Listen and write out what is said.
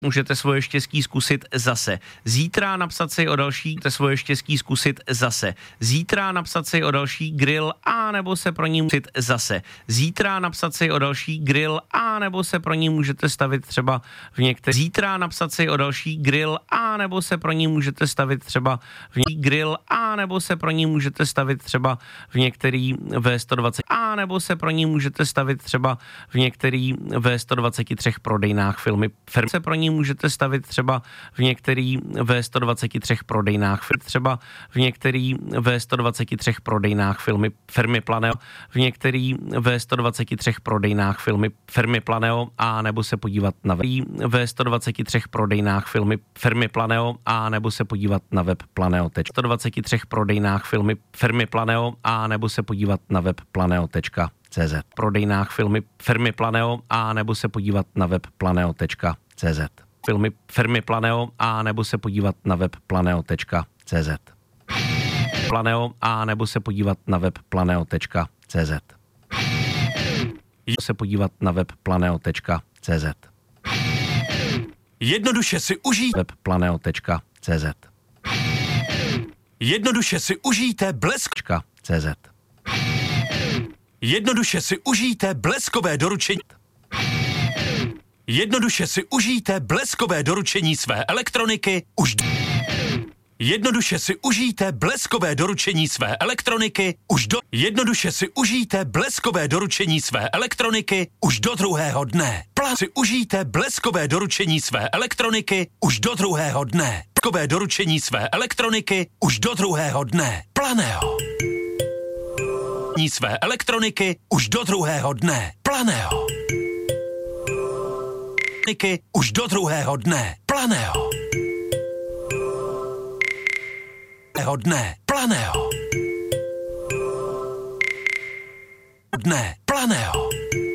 Můžete svoje štěstí zkusit zase. Zítra napsat si o další, svoje štěstí zkusit zase. Zítra napsat si o další grill a nebo se pro ní zkusit zase. Zítra napsat si o další grill a nebo se pro ní můžete stavit třeba v některých. Zítra napsat si o další grill a nebo se pro ní můžete stavit třeba v grill a nebo se pro ní můžete stavit třeba v některý ve 120 a nebo se pro ní můžete stavit třeba v některý ve 123 prodejnách firmy se pro ní můžete stavit třeba v některý ve 123 prodejnách třeba v některý ve 123 prodejnách firmy Planeo v některý ve 123 prodejnách firmy Planeo a nebo se podívat na web ve 123 prodejnách firmy Planeo a nebo se podívat na web Planeo. 123 prodejnách firmy Planeo a nebo se podívat na web planeo.cz. Prodejnách firmy Planeo a nebo se podívat na web planeo.cz. Firmy Planeo a nebo se podívat na web planeo.cz. Planeo a nebo se podívat na web planeo.cz. Se podívat na web planeo.cz. Jednoduše si užijte web planeo.cz. Jednoduše si užijte CZ. Jednoduše si užijte bleskové doručení. Jednoduše si užijte bleskové doručení své elektroniky už do... Jednoduše si užijte bleskové doručení své elektroniky už do... Jednoduše si užijte bleskové doručení své elektroniky už do druhého dne. Si užijte bleskové doručení své elektroniky už do druhého dne. Bleskové doručení své elektroniky už do druhého dne. Planeo. Své elektroniky už do druhého dne. Planeo. Už do druhého dne. Planeo. Dne. Planeo. Dne. Planeo.